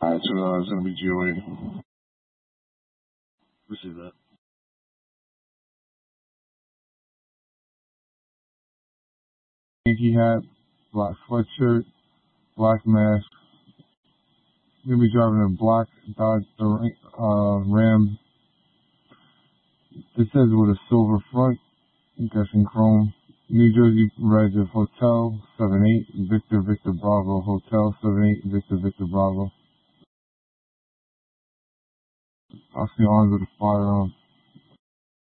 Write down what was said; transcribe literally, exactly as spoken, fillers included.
Alright, so uh, it's gonna be G O A. Receive that. Yankee hat, black sweatshirt, black mask. Gonna be driving a black Dodge uh, Ram. It says with a silver front, I'm guessing chrome. New Jersey Register Hotel seven eight Victor Victor Bravo Hotel seven eight Victor Victor Bravo. I see arms with a firearm.